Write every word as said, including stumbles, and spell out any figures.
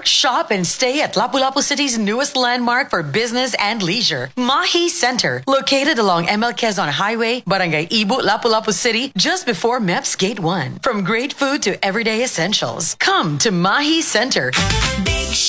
shop, and stay at Lapu-Lapu City's newest landmark for business and leisure, Mahi Center, located along M L Quezon Highway, Barangay Ibu, Lapu-Lapu City, just before M E P S Gate one. From great food to everyday essentials, come to Mahi Center. Big